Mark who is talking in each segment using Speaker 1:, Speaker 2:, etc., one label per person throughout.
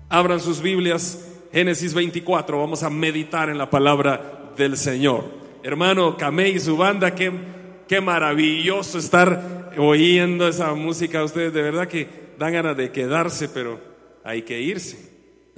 Speaker 1: Abran sus Biblias, Génesis 24, vamos a meditar en la palabra del Señor. Hermano Camé y su banda, qué maravilloso estar oyendo esa música. Ustedes de verdad que dan ganas de quedarse, pero hay que irse.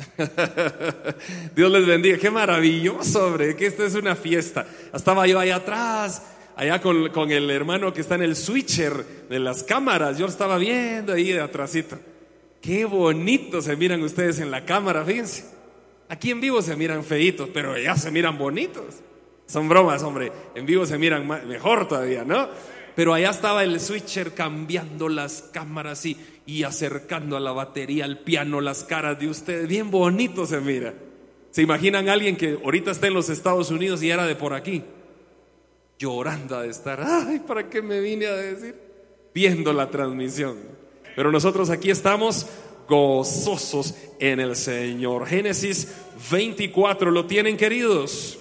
Speaker 1: Dios les bendiga, qué maravilloso, hombre, que esta es una fiesta. Estaba yo allá atrás, allá con el hermano que está en el switcher de las cámaras. Yo estaba viendo ahí de atrásito. Qué bonito se miran ustedes en la cámara, fíjense. Aquí en vivo se miran feitos, pero ya se miran bonitos. Son bromas, hombre. En vivo se miran mejor todavía, ¿no? Pero allá estaba el switcher cambiando las cámaras y acercando a la batería, al piano, las caras de ustedes. Bien bonito se mira. ¿Se imaginan a alguien que ahorita está en los Estados Unidos y era de por aquí? Llorando de estar, ay, ¿para qué me vine a decir? Viendo la transmisión. Pero nosotros aquí estamos gozosos en el Señor. Génesis 24, ¿lo tienen, queridos?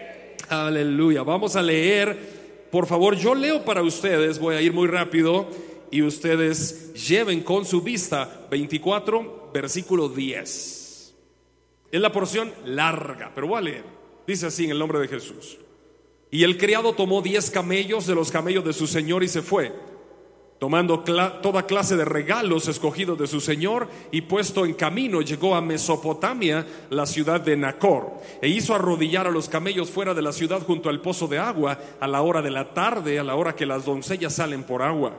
Speaker 1: Aleluya. Vamos a leer, por favor, yo leo para ustedes, voy a ir muy rápido y ustedes lleven con su vista 24, versículo 10. Es la porción larga, pero voy a leer. Dice así en el nombre de Jesús. Y el criado tomó 10 camellos de los camellos de su señor y se fue, tomando toda clase de regalos escogidos de su señor, y puesto en camino llegó a Mesopotamia, la ciudad de Nacor, e hizo arrodillar a los camellos fuera de la ciudad junto al pozo de agua a la hora de la tarde, a la hora que las doncellas salen por agua.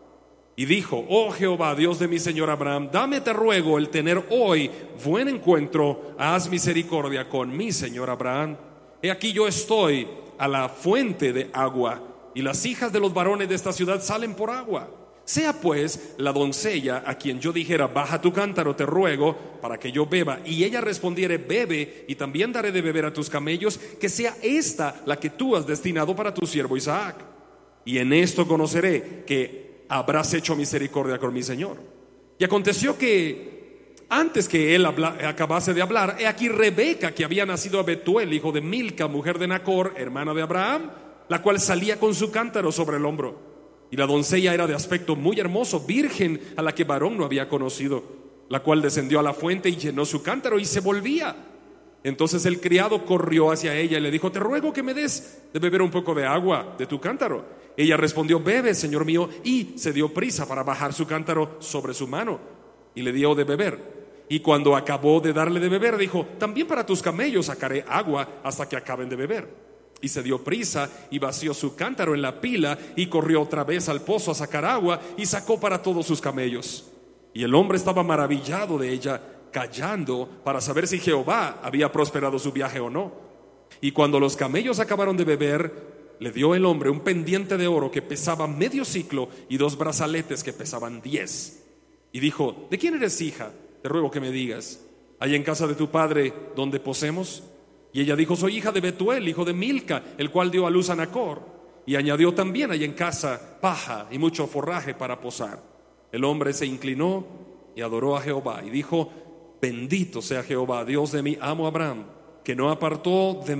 Speaker 1: Y dijo: oh Jehová, Dios de mi señor Abraham, dame, te ruego, el tener hoy buen encuentro, haz misericordia con mi señor Abraham. He aquí yo estoy a la fuente de agua, y las hijas de los varones de esta ciudad salen por agua. Sea pues la doncella a quien yo dijera: baja tu cántaro, te ruego, para que yo beba, y ella respondiere: bebe, y también daré de beber a tus camellos, que sea esta la que tú has destinado para tu siervo Isaac. Y en esto conoceré que habrás hecho misericordia con mi señor. Y aconteció que antes que él acabase de hablar, he aquí Rebeca, que había nacido a Betuel, hijo de Milca, mujer de Nacor, hermana de Abraham, la cual salía con su cántaro sobre el hombro. Y la doncella era de aspecto muy hermoso, virgen, a la que varón no había conocido, la cual descendió a la fuente y llenó su cántaro y se volvía. Entonces el criado corrió hacia ella y le dijo: te ruego que me des de beber un poco de agua de tu cántaro. Ella respondió: bebe, señor mío, y se dio prisa para bajar su cántaro sobre su mano y le dio de beber. Y cuando acabó de darle de beber, dijo: también para tus camellos sacaré agua hasta que acaben de beber. Y se dio prisa y vació su cántaro en la pila y corrió otra vez al pozo a sacar agua y sacó para todos sus camellos. Y el hombre estaba maravillado de ella, callando para saber si Jehová había prosperado su viaje o no. Y cuando los camellos acabaron de beber, le dio el hombre un pendiente de oro que pesaba medio siclo y 2 brazaletes que pesaban 10. Y dijo: ¿de quién eres hija? Te ruego que me digas. ¿Hay en casa de tu padre donde posemos? Y ella dijo: soy hija de Betuel, hijo de Milca, el cual dio a luz a Nacor. Y añadió también: hay en casa paja y mucho forraje para posar. El hombre se inclinó y adoró a Jehová y dijo: bendito sea Jehová, Dios de mi amo Abraham, que no apartó de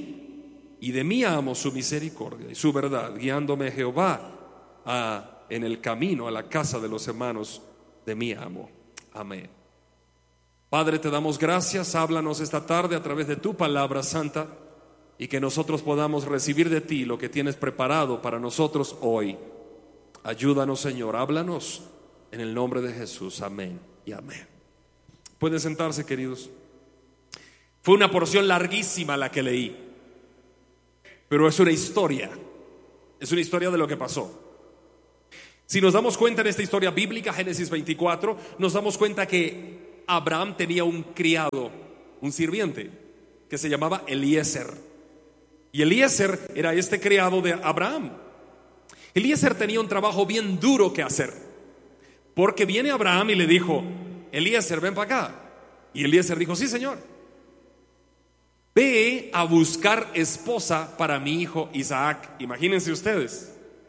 Speaker 1: mí y de mi amo su misericordia y su verdad, guiándome Jehová en el camino a la casa de los hermanos de mi amo. Amén. Padre, te damos gracias. Háblanos esta tarde a través de tu palabra santa, y que nosotros podamos recibir de ti lo que tienes preparado para nosotros hoy. Ayúdanos, Señor, háblanos en el nombre de Jesús. Amén y amén. Pueden sentarse, queridos. Fue una porción larguísima la que leí, pero es una historia de lo que pasó. Si nos damos cuenta en esta historia bíblica, Génesis 24, nos damos cuenta que Abraham tenía un criado, un sirviente, que se llamaba Eliezer. Y Eliezer era este criado de Abraham. Eliezer tenía un trabajo bien duro que hacer, porque viene Abraham y le dijo: Eliezer, ven para acá. Y Eliezer dijo: sí, señor. Ve a buscar esposa para mi hijo Isaac. Imagínense ustedes.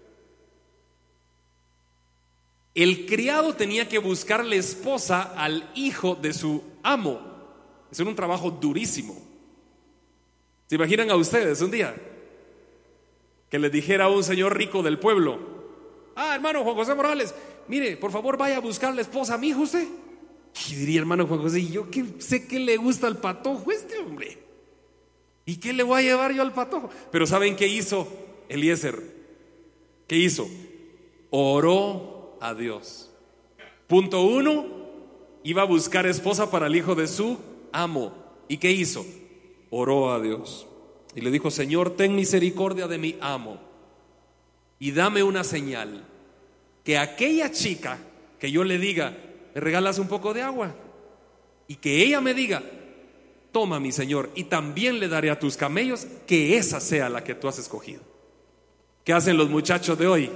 Speaker 1: El criado tenía que buscarle esposa al hijo de su amo. Es un trabajo durísimo. ¿Se imaginan a ustedes un día que les dijera a un señor rico del pueblo: hermano Juan José Morales, mire, por favor vaya a buscarle esposa a mi hijo usted? Y diría hermano Juan José, yo que sé que le gusta al patojo este hombre, ¿y qué le voy a llevar yo al patojo? Pero ¿saben qué hizo Eliezer? ¿Qué hizo? Oró a Dios. Punto 1, iba a buscar esposa para el hijo de su amo. ¿Y qué hizo? Oró a Dios y le dijo: Señor, ten misericordia de mi amo y dame una señal, que aquella chica que yo le diga, ¿me regalas un poco de agua? Y que ella me diga, toma mi Señor, y también le daré a tus camellos, que esa sea la que tú has escogido. ¿Qué hacen los muchachos de hoy?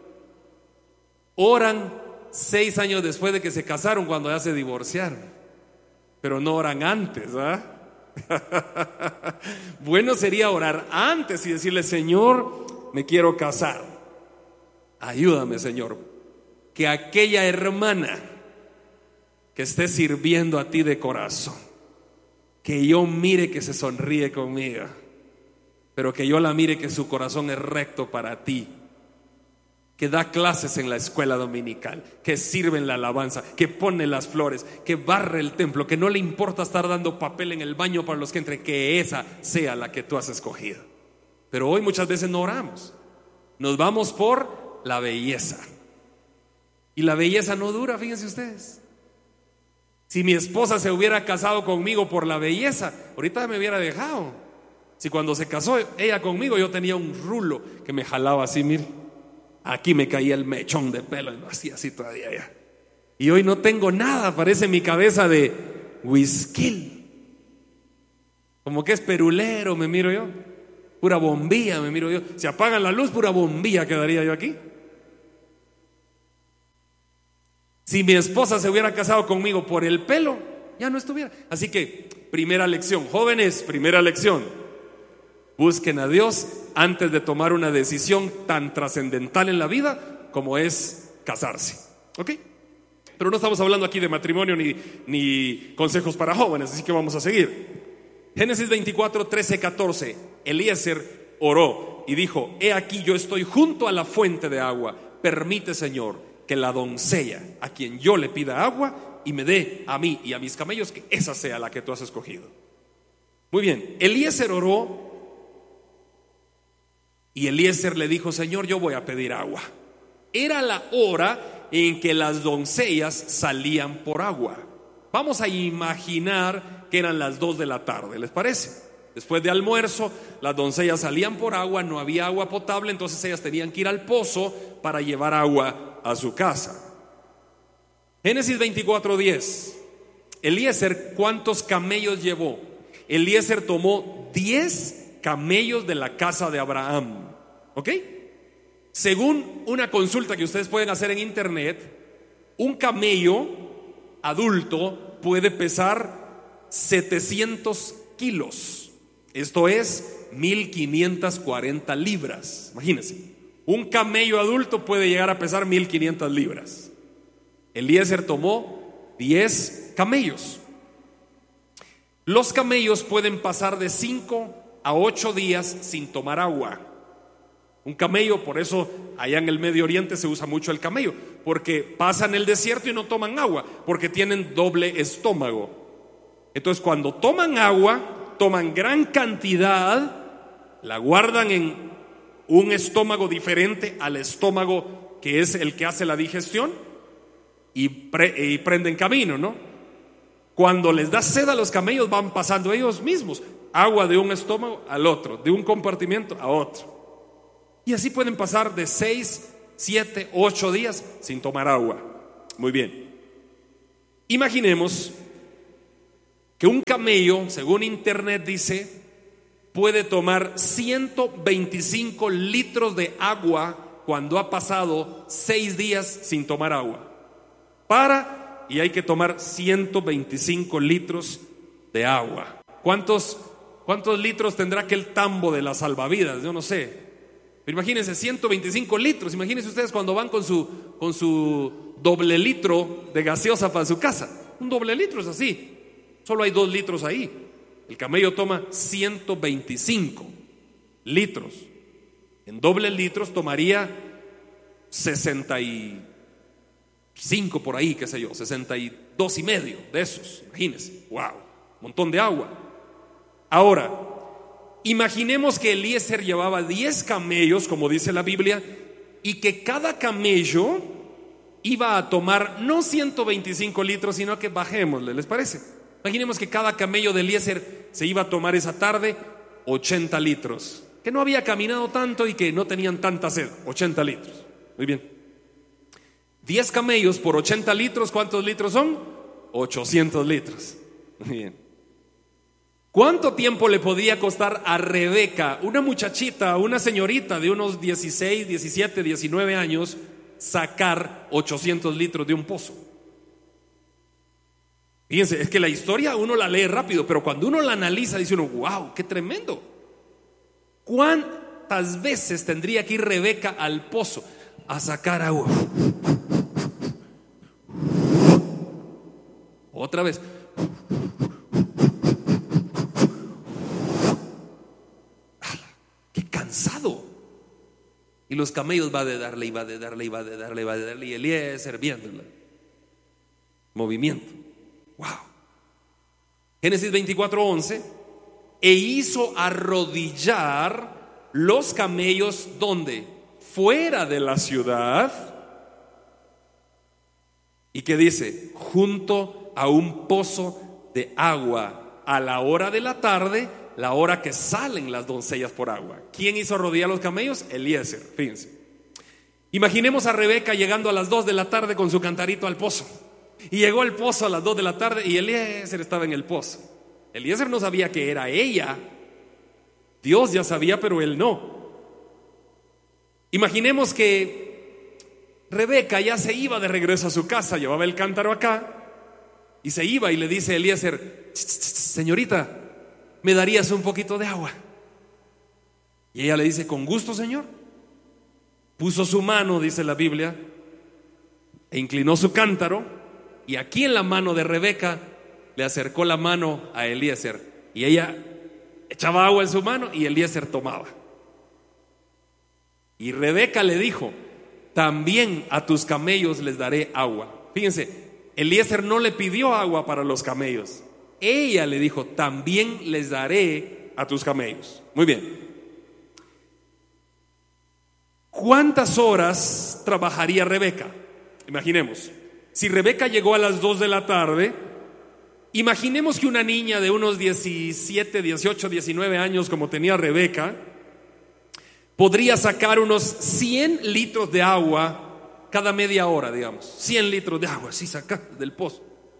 Speaker 1: Oran 6 años después de que se casaron, cuando ya se divorciaron, pero no oran antes, ¿ah? Bueno sería orar antes y decirle: Señor, me quiero casar, ayúdame, Señor, que aquella hermana que esté sirviendo a ti de corazón, que yo mire que se sonríe conmigo, pero que yo la mire que su corazón es recto para ti, que da clases en la escuela dominical, que sirve en la alabanza, que pone las flores, que barre el templo, que no le importa estar dando papel en el baño para los que entren, que esa sea la que tú has escogido. Pero hoy muchas veces no oramos, nos vamos por la belleza, y la belleza no dura, fíjense ustedes. Si mi esposa se hubiera casado conmigo por la belleza, ahorita me hubiera dejado. Si cuando se casó ella conmigo, yo tenía un rulo que me jalaba así, mire, aquí me caía el mechón de pelo y lo hacía así todavía ya. Y hoy no tengo nada, parece mi cabeza de whisky, como que es perulero, me miro yo, pura bombilla me miro yo. Si apagan la luz, pura bombilla quedaría yo aquí. Si mi esposa se hubiera casado conmigo por el pelo, ya no estuviera. Así que, primera lección, jóvenes, primera lección: busquen a Dios antes de tomar una decisión tan trascendental en la vida como es casarse. ¿Ok? Pero no estamos hablando aquí de matrimonio ni consejos para jóvenes, así que vamos a seguir. Génesis 24, 13, 14. Eliezer oró y dijo: he aquí, yo estoy junto a la fuente de agua. Permite, Señor, que la doncella a quien yo le pida agua y me dé a mí y a mis camellos, que esa sea la que tú has escogido. Muy bien, Eliezer oró y Eliezer le dijo: Señor, yo voy a pedir agua. Era la hora en que las doncellas salían por agua. Vamos a imaginar que eran las 2 de la tarde, ¿les parece? Después de almuerzo, las doncellas salían por agua, no había agua potable, entonces ellas tenían que ir al pozo para llevar agua a su casa. Génesis 24:10. Eliezer, ¿cuántos camellos llevó? Eliezer tomó 10 camellos de la casa de Abraham. ¿Ok? Según una consulta que ustedes pueden hacer en internet, un camello adulto puede pesar 700 kilos. Esto es 1540 libras. Imagínense, un camello adulto puede llegar a pesar 1500 libras. Eliezer tomó 10 camellos. Los camellos pueden pasar de 5 a 8 días sin tomar agua. Un camello, por eso allá en el Medio Oriente se usa mucho el camello, porque pasan el desierto y no toman agua, porque tienen doble estómago. Entonces, cuando toman agua, toman gran cantidad, la guardan en un estómago diferente al estómago que es el que hace la digestión, y prenden camino, ¿no? Cuando les da sed a los camellos, van pasando ellos mismos agua de un estómago al otro, de un compartimiento a otro, y así pueden pasar de 6, 7, 8 días sin tomar agua. Muy bien, imaginemos que un camello, según internet dice, puede tomar 125 litros de agua cuando ha pasado 6 días sin tomar agua. Y hay que tomar 125 litros de agua. ¿Cuántos litros tendrá aquel tambo de las salvavidas? Yo no sé. Pero imagínense, 125 litros. Imagínense ustedes cuando van con su doble litro de gaseosa para su casa. Un doble litro es así. Solo hay 2 litros ahí. El camello toma 125 litros. En doble litros tomaría 65 por ahí, qué sé yo, 60 y 2.5 de esos, imagínense, wow, montón de agua. Ahora, imaginemos que Eliezer llevaba 10 camellos, como dice la Biblia, y que cada camello iba a tomar no 125 litros, sino que bajémosle, ¿les parece? Imaginemos que cada camello de Eliezer se iba a tomar esa tarde 80 litros, que no había caminado tanto y que no tenían tanta sed. 80 litros, muy bien. 10 camellos por 80 litros, ¿cuántos litros son? 800 litros, muy bien. ¿Cuánto tiempo le podía costar a Rebeca, una muchachita, una señorita de unos 16, 17, 19 años, sacar 800 litros de un pozo? Fíjense, es que la historia uno la lee rápido, pero cuando uno la analiza dice uno, wow, qué tremendo. ¿Cuántas veces tendría que ir Rebeca al pozo a sacar agua? Otra vez. ¡Qué cansado! Y los camellos va de darle, y va de darle, y va de darle, y va de darle, y Eliezer viéndola. Movimiento. ¡Wow! Génesis 24:11. E hizo arrodillar los camellos, ¿dónde? Fuera de la ciudad. ¿Y qué dice? Junto a un pozo de agua a la hora de la tarde, la hora que salen las doncellas por agua. ¿Quién hizo arrodillar los camellos? Eliezer, fíjense. Imaginemos a Rebeca llegando a las 2 de la tarde con su cantarito al pozo. Y llegó al pozo a las 2 de la tarde y Eliezer estaba en el pozo. Eliezer no sabía que era ella. Dios ya sabía, pero él no. Imaginemos que Rebeca ya se iba de regreso a su casa, llevaba el cántaro acá y se iba y le dice a Eliezer: señorita, ¿me darías un poquito de agua? Y ella le dice: con gusto, señor. Puso su mano, dice la Biblia, e inclinó su cántaro, y aquí en la mano de Rebeca le acercó la mano a Eliezer, y ella echaba agua en su mano y Eliezer tomaba. Y Rebeca le dijo: también a tus camellos les daré agua. Fíjense, Eliezer no le pidió agua para los camellos, ella le dijo: también les daré a tus camellos. Muy bien. ¿Cuántas horas trabajaría Rebeca? Imaginemos, si Rebeca llegó a las 2 de la tarde, imaginemos que una niña de unos 17, 18, 19 años, como tenía Rebeca, podría sacar unos 100 litros de agua cada media hora, digamos. 100 litros de agua, así saca del pozo.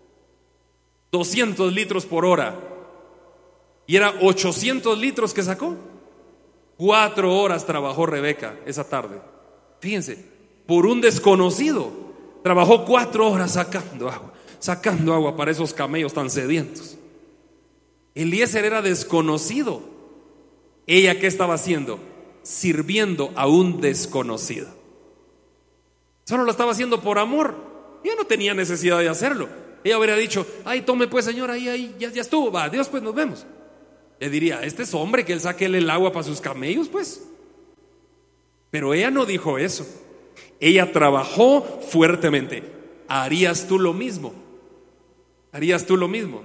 Speaker 1: 200 litros por hora. Y era 800 litros que sacó. 4 horas trabajó Rebeca esa tarde. Fíjense, por un desconocido. Trabajó 4 horas sacando agua para esos camellos tan sedientos. Eliezer era desconocido. ¿Ella qué estaba haciendo? Sirviendo a un desconocido. Solo lo estaba haciendo por amor. Ella no tenía necesidad de hacerlo. Ella hubiera dicho: ay, tome pues, señor, ahí ya estuvo, va, adiós, pues nos vemos. Le diría: este es hombre, que él saque el agua para sus camellos, pues. Pero ella no dijo eso. Ella trabajó fuertemente. ¿Harías tú lo mismo? ¿Harías tú lo mismo?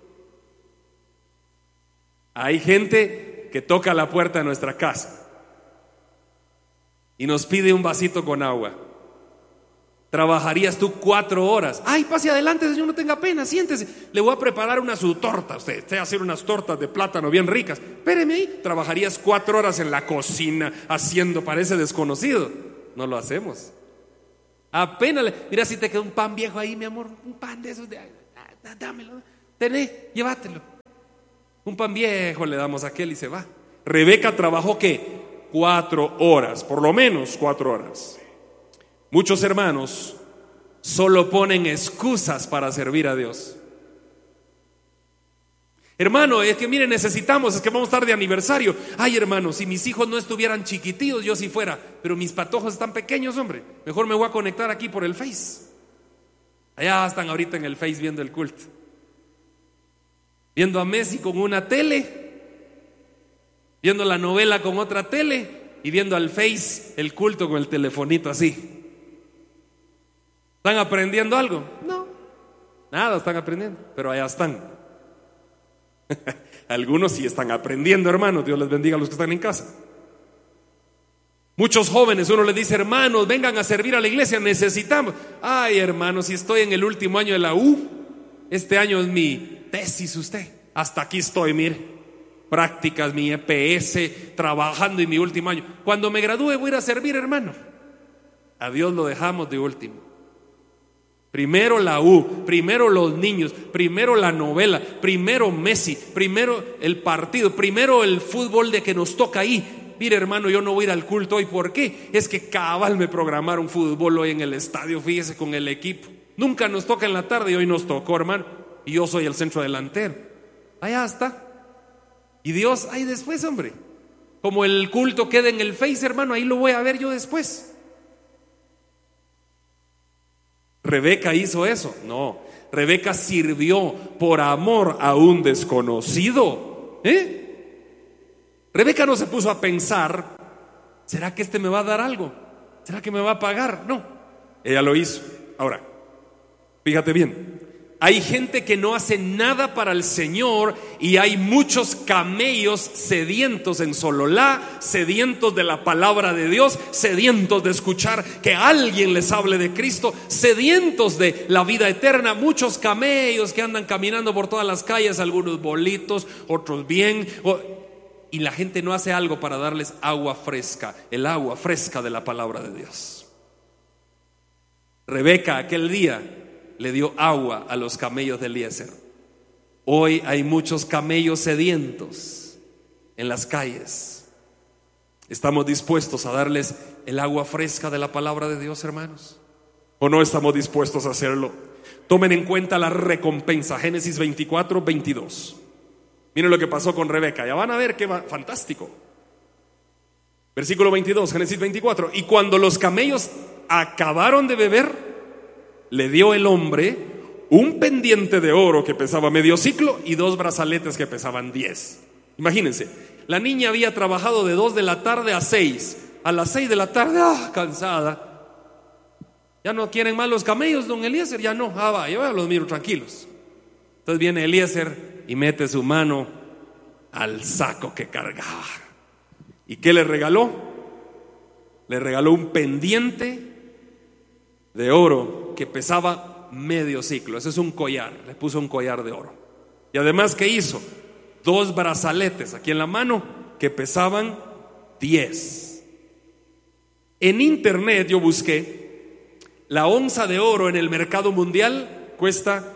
Speaker 1: Hay gente que toca la puerta de nuestra casa y nos pide un vasito con agua. ¿Trabajarías tú 4 horas? Ay, pase adelante, señor, no tenga pena, siéntese. Le voy a preparar su torta. Usted va a hacer unas tortas de plátano bien ricas. Espéreme ahí. ¿Trabajarías 4 horas en la cocina haciendo para ese desconocido? No lo hacemos. Apenas mira, si te queda un pan viejo ahí, mi amor, un pan de esos, dámelo, tené, llévatelo. Un pan viejo le damos a aquel y se va. Rebeca trabajó ¿qué? 4 horas, por lo menos 4 horas. Muchos hermanos solo ponen excusas para servir a Dios. Hermano, es que mire, necesitamos, es que vamos a estar de aniversario. Ay, hermano, si mis hijos no estuvieran chiquititos, yo sí fuera, pero mis patojos están pequeños, hombre. Mejor me voy a conectar aquí por el Face. Allá están ahorita en el Face viendo el culto, viendo a Messi con una tele, viendo la novela con otra tele y viendo al Face el culto con el telefonito así. ¿Están aprendiendo algo? No. Nada están aprendiendo, pero allá están. Algunos sí están aprendiendo, hermanos. Dios les bendiga a los que están en casa. Muchos jóvenes, uno les dice: hermanos, vengan a servir a la iglesia, necesitamos. Ay, hermanos, si estoy en el último año de la U, este año es mi tesis. Usted, hasta aquí estoy, mire, prácticas, mi EPS, trabajando en mi último año. Cuando me gradúe voy a ir a servir, hermano. A Dios lo dejamos de último. Primero la U, primero los niños, primero la novela, primero Messi, primero el partido, primero el fútbol de que nos toca ahí. Mire, hermano, yo no voy a ir al culto hoy. ¿Por qué? Es que cabal me programaron fútbol hoy en el estadio, fíjese, con el equipo. Nunca nos toca en la tarde y hoy nos tocó, hermano. Y yo soy el centro delantero. Allá está. Y Dios, ahí después, hombre. Como el culto queda en el Face, hermano, ahí lo voy a ver yo después. Rebeca hizo eso. No, Rebeca sirvió por amor a un desconocido. Rebeca no se puso a pensar: ¿será que este me va a dar algo? ¿Será que me va a pagar? No, ella lo hizo. Ahora, fíjate bien, hay gente que no hace nada para el Señor y hay muchos camellos sedientos en Sololá, sedientos de la palabra de Dios, sedientos de escuchar que alguien les hable de Cristo, sedientos de la vida eterna. Muchos camellos que andan caminando por todas las calles, algunos bolitos, otros bien, y la gente no hace algo para darles agua fresca, el agua fresca de la palabra de Dios. Rebeca aquel día le dio agua a los camellos de Eliezer. Hoy hay muchos camellos sedientos en las calles. ¿Estamos dispuestos a darles el agua fresca de la palabra de Dios, hermanos? ¿O no estamos dispuestos a hacerlo? Tomen en cuenta la recompensa. Génesis 24, 22. Miren lo que pasó con Rebeca. Ya van a ver qué fantástico. Versículo 22, Génesis 24. Y cuando los camellos acabaron de beber, le dio el hombre un pendiente de oro que pesaba medio ciclo y 2 brazaletes que pesaban 10. Imagínense, la niña había trabajado de 2 de la tarde a 6. A las 6 de la tarde, cansada. Ya no quieren más los camellos, don Eliezer. Ya no, yo los miro tranquilos. Entonces viene Eliezer y mete su mano al saco que cargaba. ¿Y qué le regaló? Le regaló un pendiente de oro que pesaba medio ciclo. Ese es un collar. Le puso un collar de oro. Y además, ¿qué hizo? 2 brazaletes aquí en la mano que pesaban 10. En internet yo busqué: la onza de oro en el mercado mundial cuesta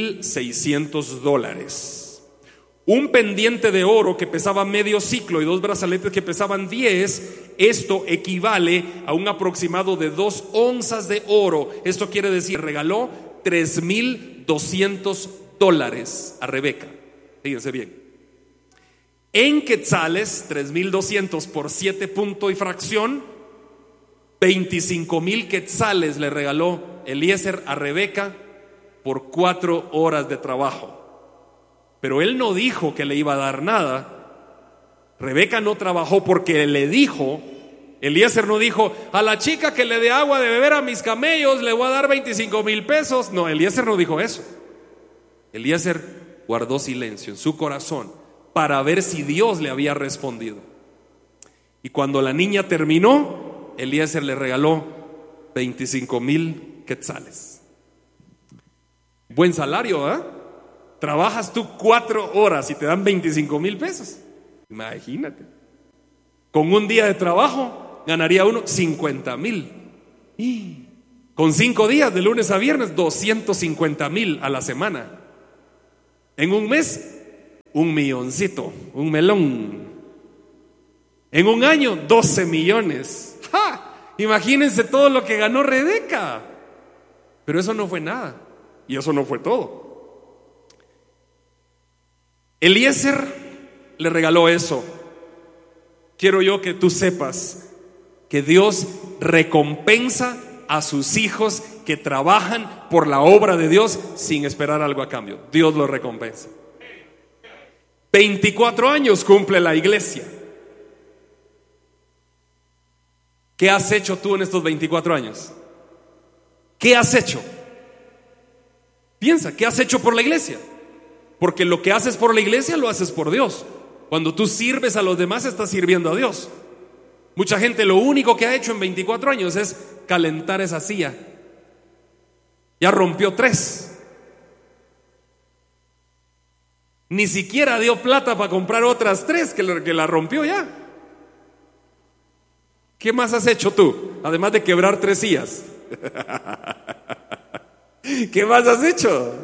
Speaker 1: $1,600. Un pendiente de oro que pesaba medio ciclo y 2 brazaletes que pesaban 10, esto equivale a un aproximado de 2 onzas de oro. Esto quiere decir, regaló $3,200 a Rebeca. Fíjense bien. En quetzales, 3,200 por 7 punto y fracción, 25,000 quetzales le regaló Eliezer a Rebeca por 4 horas de trabajo. Pero él no dijo que le iba a dar nada. Rebeca no trabajó porque le dijo. Eliezer no dijo: a la chica que le dé agua de beber a mis camellos le voy a dar 25,000 pesos. No, Eliezer no dijo eso. Eliezer guardó silencio en su corazón para ver si Dios le había respondido. Y cuando la niña terminó, Eliezer le regaló 25,000 quetzales. Buen salario, ¿eh? Trabajas tú 4 horas y te dan 25,000 pesos. Imagínate. Con un día de trabajo ganaría uno 50,000. Con 5 días, de lunes a viernes, 250,000 a la semana. En un mes, 1,000,000, un melón. En un año, 12 millones. ¡Ja! Imagínense todo lo que ganó Rebeca. Pero eso no fue nada. Y eso no fue todo. Eliezer le regaló eso. Quiero yo que tú sepas que Dios recompensa a sus hijos que trabajan por la obra de Dios sin esperar algo a cambio. Dios lo recompensa. 24 años cumple la iglesia. ¿Qué has hecho tú en estos 24 años? ¿Qué has hecho? Piensa, ¿qué has hecho por la iglesia? Porque lo que haces por la iglesia lo haces por Dios. Cuando tú sirves a los demás, estás sirviendo a Dios. Mucha gente lo único que ha hecho en 24 años es calentar esa silla. Ya rompió 3. Ni siquiera dio plata para comprar otras 3 que la rompió ya. ¿Qué más has hecho tú? Además de quebrar 3 sillas. ¿Qué más has hecho?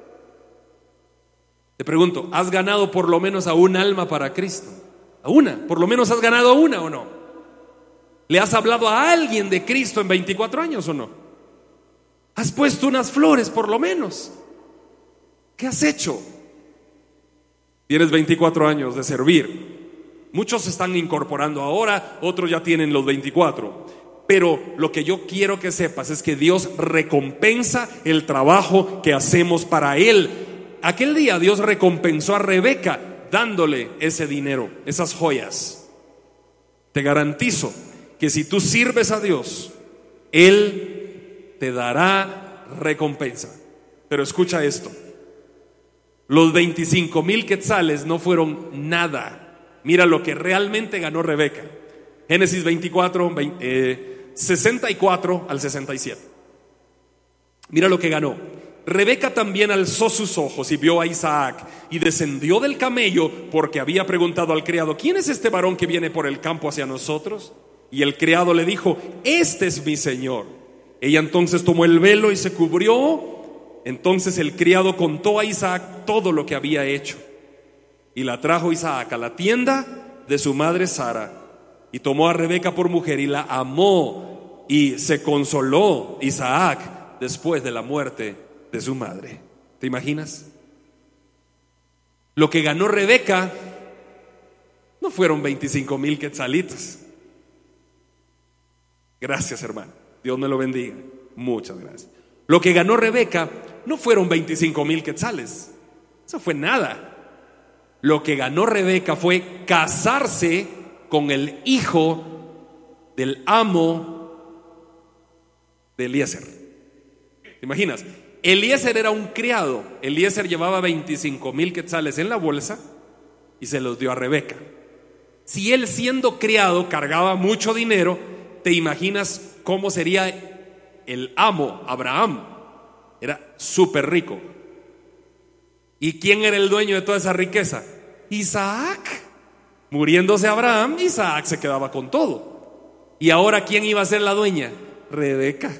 Speaker 1: Te pregunto, ¿has ganado por lo menos a un alma para Cristo? ¿A una? ¿Por lo menos has ganado a una o no? ¿Le has hablado a alguien de Cristo en 24 años o no? ¿Has puesto unas flores por lo menos? ¿Qué has hecho? Tienes 24 años de servir. Muchos se están incorporando ahora, otros ya tienen los 24. Pero lo que yo quiero que sepas es que Dios recompensa el trabajo que hacemos para Él. Aquel día Dios recompensó a Rebeca dándole ese dinero, esas joyas. Te garantizo que si tú sirves a Dios, Él te dará recompensa. Pero escucha esto: los 25,000 quetzales no fueron nada. Mira lo que realmente ganó Rebeca. Génesis 24, 64 al 67. Mira lo que ganó. Rebeca también alzó sus ojos y vio a Isaac, y descendió del camello, porque había preguntado al criado: ¿quién es este varón que viene por el campo hacia nosotros? Y el criado le dijo: este es mi señor. Ella entonces tomó el velo y se cubrió. Entonces el criado contó a Isaac todo lo que había hecho. Y la trajo Isaac a la tienda de su madre Sara, y tomó a Rebeca por mujer y la amó, y se consoló Isaac después de la muerte de su madre. ¿Te imaginas? Lo que ganó Rebeca no fueron 25,000 quetzalitos. Gracias, hermano. Dios me lo bendiga. Muchas gracias. Lo que ganó Rebeca no fueron 25,000 quetzales. Eso fue nada. Lo que ganó Rebeca fue casarse con el hijo del amo de Eliezer. ¿Te imaginas? Eliezer era un criado. Eliezer llevaba 25,000 quetzales en la bolsa y se los dio a Rebeca. Si él, siendo criado, cargaba mucho dinero, ¿te imaginas cómo sería el amo? Abraham era súper rico. ¿Y quién era el dueño de toda esa riqueza? Isaac. Muriéndose Abraham, Isaac se quedaba con todo. ¿Y ahora quién iba a ser la dueña? Rebeca.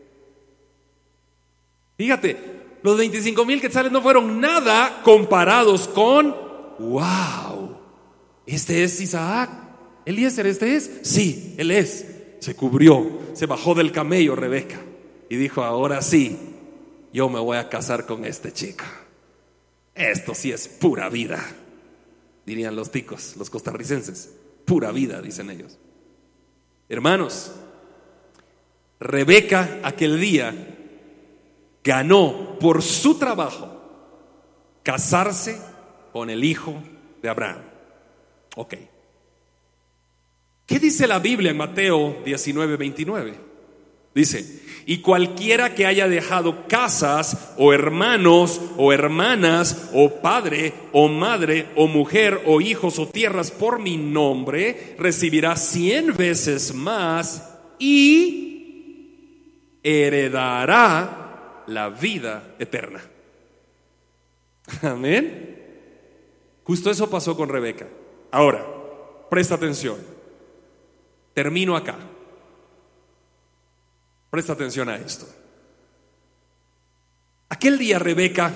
Speaker 1: Fíjate, los 25,000 quetzales no fueron nada comparados con: wow, este es Isaac. Eliezer, ¿este es? Sí, él es. Se cubrió, se bajó del camello Rebeca y dijo: ahora sí, yo me voy a casar con este chico. Esto sí es pura vida, dirían los ticos, los costarricenses. Pura vida, dicen ellos. Hermanos, Rebeca aquel día ganó por su trabajo casarse con el hijo de Abraham. Ok. ¿Qué dice la Biblia en Mateo 19, 29? Dice: y cualquiera que haya dejado casas, o hermanos, o hermanas, o padre, o madre, o mujer, o hijos, o tierras por mi nombre, recibirá 100 veces más y heredará la vida eterna. Amén. Justo eso pasó con Rebeca. Ahora, presta atención. Termino acá. Presta atención a esto. Aquel día Rebeca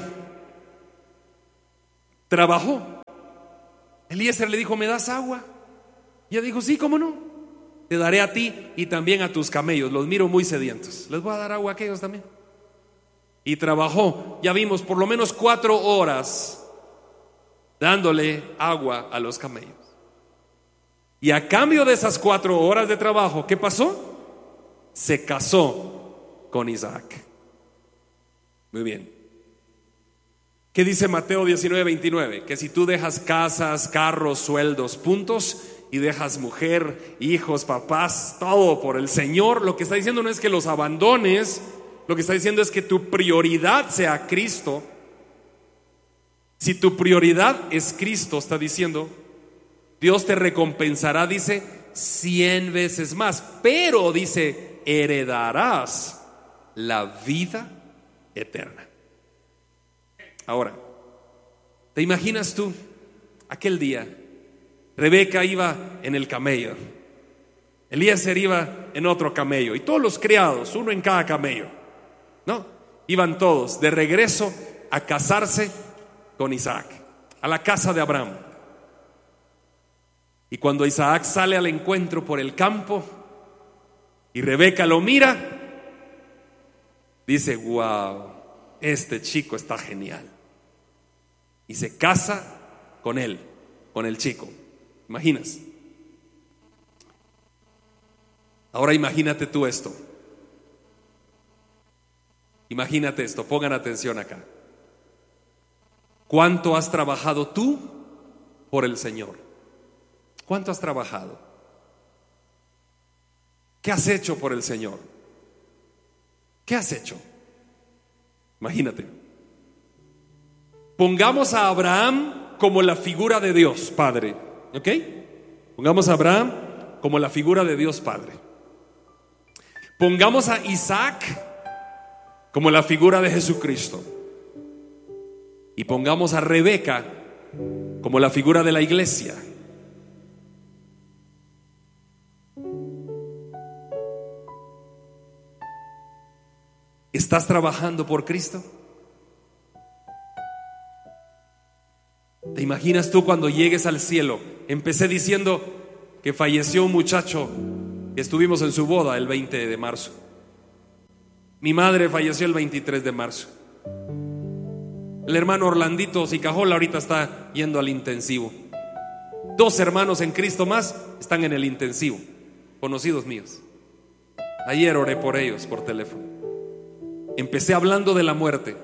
Speaker 1: trabajó. Eliezer le dijo: ¿me das agua? Y ella dijo: sí, ¿cómo no? Te daré a ti y también a tus camellos. Los miro muy sedientos. Les voy a dar agua a aquellos también. Y trabajó, ya vimos, por lo menos 4 horas dándole agua a los camellos. Y a cambio de esas 4 horas de trabajo, ¿qué pasó? Se casó con Isaac. Muy bien. ¿Qué dice Mateo 19, 29? Que si tú dejas casas, carros, sueldos, puntos, y dejas mujer, hijos, papás, todo por el Señor, lo que está diciendo no es que los abandones, Lo que está diciendo es que tu prioridad sea Cristo. Si tu prioridad es Cristo, está diciendo, Dios te recompensará, dice, 100 veces más. Pero dice, heredarás la vida eterna. Ahora, ¿te imaginas tú aquel día? Rebeca iba en el camello, Eliezer iba en otro camello, y todos los criados, uno en cada camello, ¿no? Iban todos de regreso a casarse con Isaac, a la casa de Abraham. Y cuando Isaac sale al encuentro por el campo y Rebeca lo mira, dice, wow, este chico está genial. Y se casa con él, con el chico. ¿Imaginas? Ahora imagínate tú esto. Imagínate esto, pongan atención acá. ¿Cuánto has trabajado tú por el Señor? ¿Cuánto has trabajado? ¿Qué has hecho por el Señor? ¿Qué has hecho? Imagínate. Pongamos a Abraham como la figura de Dios Padre, ¿ok? Pongamos a Abraham como la figura de Dios Padre. Pongamos a Isaac como la figura de Jesucristo. Y pongamos a Rebeca como la figura de la iglesia. ¿Estás trabajando por Cristo? ¿Te imaginas tú cuando llegues al cielo? Empecé diciendo que falleció un muchacho que estuvimos en su boda el 20 de marzo. Mi madre falleció el 23 de marzo. El hermano Orlandito Cicajola ahorita está yendo al intensivo. 2 hermanos en Cristo más están en el intensivo, conocidos míos. Ayer oré por ellos por teléfono. Empecé hablando de la muerte.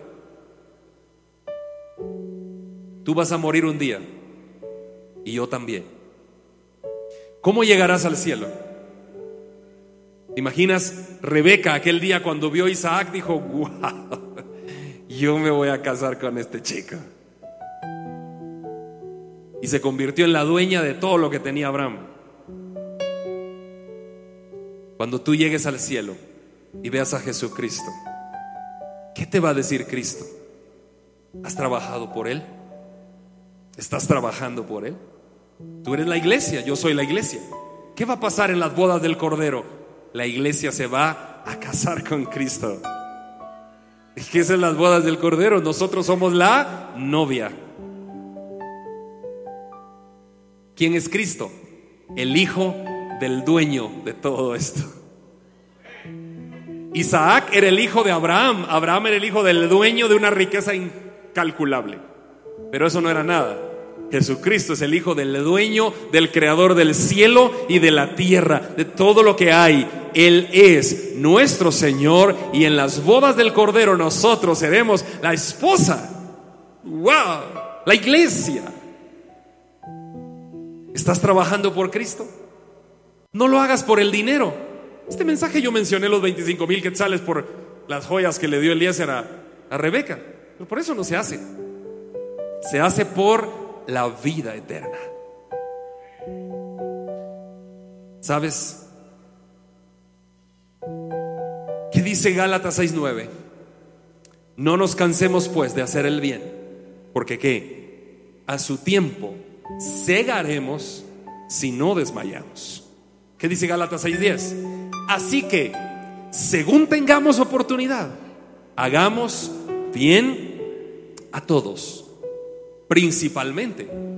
Speaker 1: Tú vas a morir un día y yo también. ¿Cómo llegarás al cielo? ¿Te imaginas Rebeca aquel día cuando vio a Isaac? Dijo, wow, yo me voy a casar con este chico. Y se convirtió en la dueña de todo lo que tenía Abraham. Cuando tú llegues al cielo y veas a Jesucristo, ¿qué te va a decir Cristo? ¿Has trabajado por Él? ¿Estás trabajando por Él? Tú eres la iglesia, yo soy la iglesia. ¿Qué va a pasar en las bodas del Cordero? La iglesia se va a casar con Cristo. ¿Qué son las bodas del Cordero? Nosotros somos la novia. ¿Quién es Cristo? El hijo del dueño de todo esto. Isaac era el hijo de Abraham. Abraham era el hijo del dueño de una riqueza incalculable. Pero eso no era nada. Jesucristo es el hijo del dueño, del creador del cielo y de la tierra, de todo lo que hay. Él es nuestro Señor, y en las bodas del Cordero nosotros seremos la esposa. ¡Wow! La iglesia. ¿Estás trabajando por Cristo? No lo hagas por el dinero. Este mensaje yo mencioné los 25,000 quetzales por las joyas que le dio Eliezer a Rebeca, pero por eso no se hace. Se hace por la vida eterna. ¿Sabes qué dice Gálatas 6:9? No nos cansemos pues de hacer el bien, porque ¿qué? A su tiempo segaremos si no desmayamos. ¿Qué dice Gálatas 6:10? Así que, según tengamos oportunidad, hagamos bien a todos, principalmente